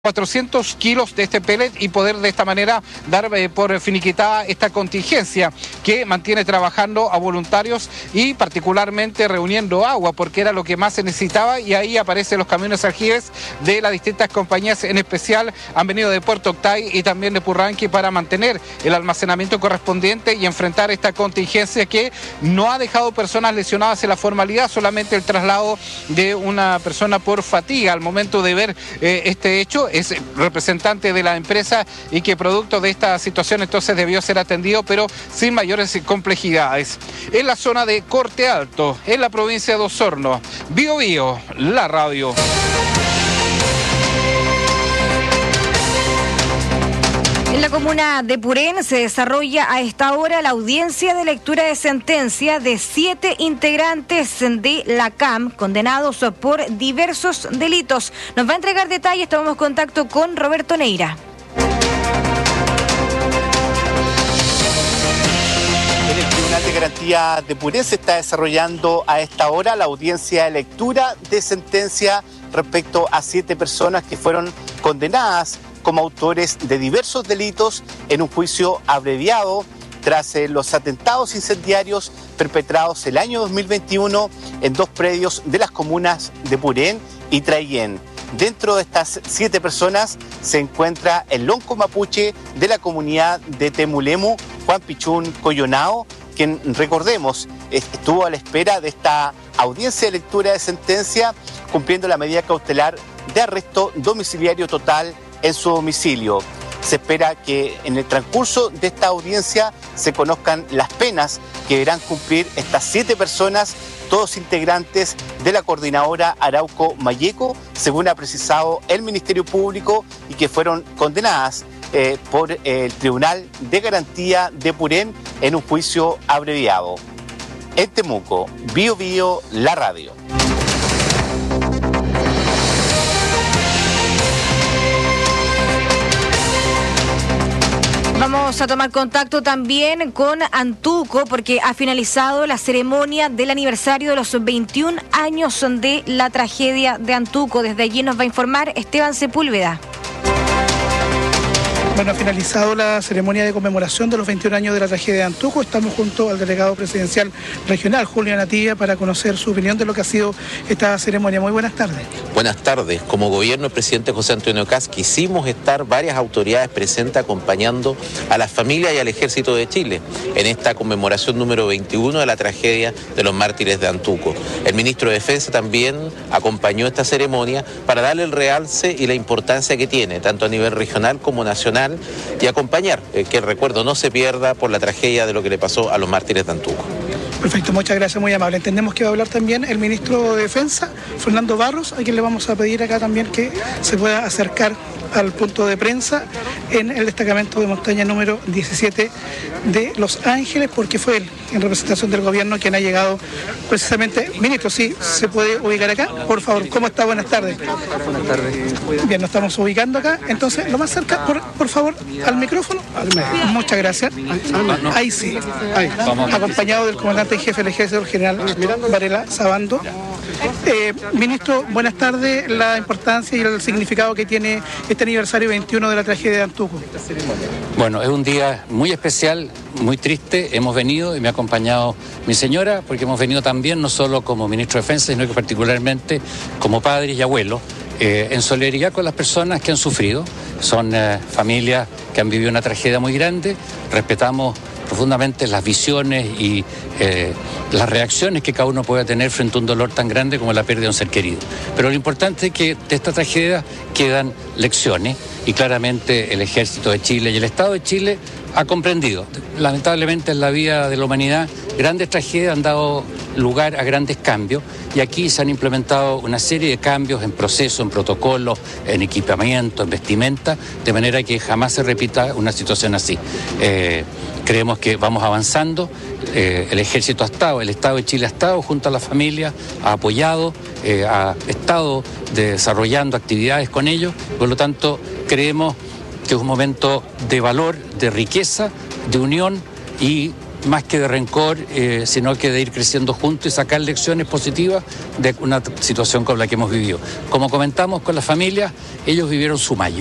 400 kilos de este pellet y poder de esta manera dar por finiquitada esta contingencia que mantiene trabajando a voluntarios y particularmente reuniendo agua porque era lo que más se necesitaba, y ahí aparecen los camiones aljibes de las distintas compañías, en especial han venido de Puerto Octay y también de Purranqui para mantener el almacenamiento correspondiente y enfrentar esta contingencia que no ha dejado personas lesionadas en la formalidad, solamente el traslado de una persona por fatiga al momento de ver este hecho. Es representante de la empresa y que producto de esta situación entonces debió ser atendido, pero sin mayores complejidades. En la zona de Corte Alto, en la provincia de Osorno, Bio Bio, la radio. En la comuna de Purén se desarrolla a esta hora la audiencia de lectura de sentencia de 7 integrantes de la CAM condenados por diversos delitos. Nos va a entregar detalles, tomamos contacto con Roberto Neira. En el Tribunal de Garantía de Purén se está desarrollando a esta hora la audiencia de lectura de sentencia respecto a 7 personas que fueron condenadas como autores de diversos delitos en un juicio abreviado tras los atentados incendiarios perpetrados el año 2021 en 2 predios de las comunas de Purén y Traillén. Dentro de estas 7 personas se encuentra el lonco mapuche de la comunidad de Temulemu, Juan Pichún Coyonao, quien, recordemos, estuvo a la espera de esta audiencia de lectura de sentencia cumpliendo la medida cautelar de arresto domiciliario total en su domicilio. Se espera que en el transcurso de esta audiencia se conozcan las penas que deberán cumplir estas 7 personas, todos integrantes de la coordinadora Arauco Mayeco, según ha precisado el Ministerio Público, y que fueron condenadas por el Tribunal de Garantía de Purén en un juicio abreviado. En Temuco, Bio Bio, la radio. Vamos a tomar contacto también con Antuco porque ha finalizado la ceremonia del aniversario de los 21 años de la tragedia de Antuco. Desde allí nos va a informar Esteban Sepúlveda. Bueno, ha finalizado la ceremonia de conmemoración de los 21 años de la tragedia de Antuco. Estamos junto al delegado presidencial regional, Julio Natia, para conocer su opinión de lo que ha sido esta ceremonia. Muy buenas tardes. Buenas tardes. Como gobierno, el presidente José Antonio Kast quisimos estar varias autoridades presentes acompañando a las familias y al Ejército de Chile en esta conmemoración número 21 de la tragedia de los mártires de Antuco. El ministro de Defensa también acompañó esta ceremonia para darle el realce y la importancia que tiene, tanto a nivel regional como nacional, y acompañar que el recuerdo no se pierda por la tragedia de lo que le pasó a los mártires de Antuco. Perfecto, muchas gracias, muy amable. Entendemos que va a hablar también el ministro de Defensa, Fernando Barros, a quien le vamos a pedir acá también que se pueda acercar al punto de prensa en el destacamento de montaña número 17 de Los Ángeles, porque fue él, en representación del gobierno, quien ha llegado precisamente. Ministro, sí, ¿se puede ubicar acá? Por favor, ¿cómo está? Buenas tardes. Buenas tardes. Bien, nos estamos ubicando acá, entonces, lo más cerca, por favor, al micrófono. Muchas gracias. Ahí sí, ahí. Acompañado del comandante en jefe del ejército, el general Varela Sabando. Ministro, buenas tardes. La importancia y el significado que tiene este aniversario 21 de la tragedia de Antuco. Bueno, es un día muy especial, muy triste. Hemos venido y me ha acompañado mi señora, porque hemos venido también no solo como ministro de Defensa, sino que particularmente como padres y abuelos, en solidaridad con las personas que han sufrido. Son familias que han vivido una tragedia muy grande. Respetamos profundamente las visiones y las reacciones que cada uno pueda tener frente a un dolor tan grande como la pérdida de un ser querido. Pero lo importante es que de esta tragedia quedan lecciones, y claramente el Ejército de Chile y el Estado de Chile ha comprendido. Lamentablemente en la vida de la humanidad grandes tragedias han dado lugar a grandes cambios, y aquí se han implementado una serie de cambios en procesos, en protocolos, en equipamiento, en vestimenta, de manera que jamás se repita una situación así. Creemos que vamos avanzando. El Ejército ha estado, el Estado de Chile ha estado junto a la familia, ha apoyado, ha estado desarrollando actividades con ellos. Por lo tanto, creemos que es un momento de valor, de riqueza, de unión y más que de rencor, sino que de ir creciendo juntos y sacar lecciones positivas de una situación como la que hemos vivido. Como comentamos con las familias, ellos vivieron su mayo.